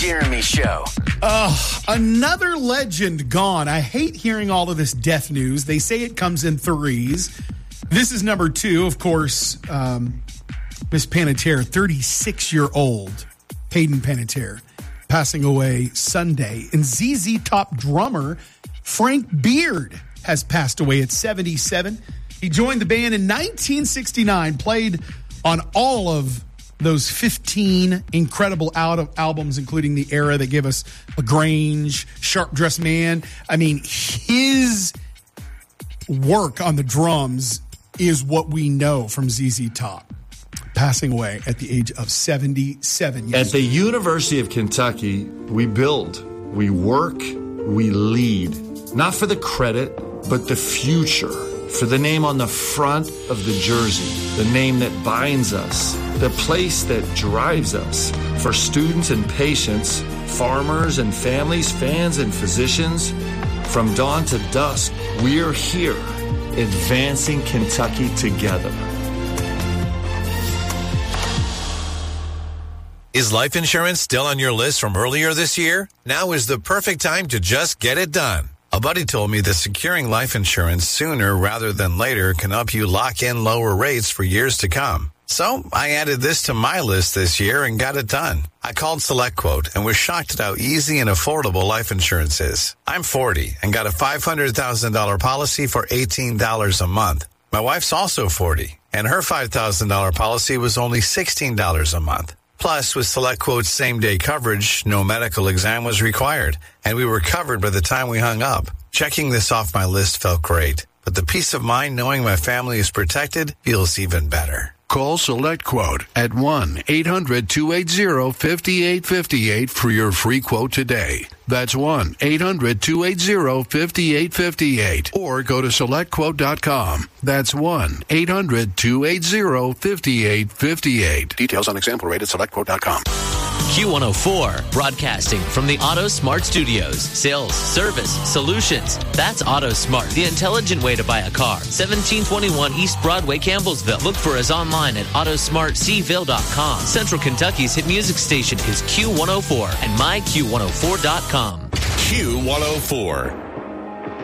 Jeremy Show. Another legend gone. I hate hearing all of this death news. They say it comes in threes. This is number 2, of course. Miss Panettiere, 36-year-old Hayden Panettiere, passing away Sunday. And ZZ Top drummer Frank Beard has passed away at 77. He joined the band in 1969, played on all of those 15 incredible albums, including the era that gave us LaGrange, Sharp Dressed Man. I mean, his work on the drums is what we know from ZZ Top. Passing away at the age of 77. At the University of Kentucky, we build, we work, we lead. Not for the credit, but the future. For the name on the front of the jersey, the name that binds us, the place that drives us. For students and patients, farmers and families, fans and physicians, from dawn to dusk, we're here, advancing Kentucky together. Is life insurance still on your list from earlier this year? Now is the perfect time to just get it done. A buddy told me that securing life insurance sooner rather than later can help you lock in lower rates for years to come. So I added this to my list this year and got it done. I called SelectQuote and was shocked at how easy and affordable life insurance is. I'm 40 and got a $500,000 policy for $18 a month. My wife's also 40 and her $5,000 policy was only $16 a month. Plus, with SelectQuote's same-day coverage, no medical exam was required, and we were covered by the time we hung up. Checking this off my list felt great, but the peace of mind knowing my family is protected feels even better. Call SelectQuote at 1-800-280-5858 for your free quote today. That's 1-800-280-5858. Or go to SelectQuote.com. That's 1-800-280-5858. Details on example rate at SelectQuote.com. Q104, broadcasting from the AutoSmart Studios. Sales, service, solutions. That's AutoSmart, the intelligent way to buy a car. 1721 East Broadway, Campbellsville. Look for us online at AutoSmartCville.com. Central Kentucky's hit music station is Q104 and myQ104.com. Q104.